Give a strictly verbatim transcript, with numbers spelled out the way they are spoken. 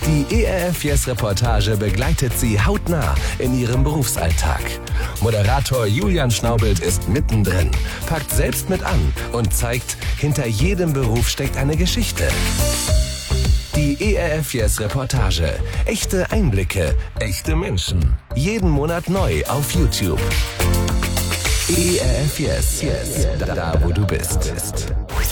Die E R F Yes Reportage begleitet Sie hautnah in Ihrem Berufsalltag. Moderator Julian Schnaubelt ist mittendrin, packt selbst mit an und zeigt, hinter jedem Beruf steckt eine Geschichte. Die E R F Yes Reportage. Echte Einblicke, echte Menschen. Jeden Monat neu auf YouTube. E R F Yes, yes, da wo du bist.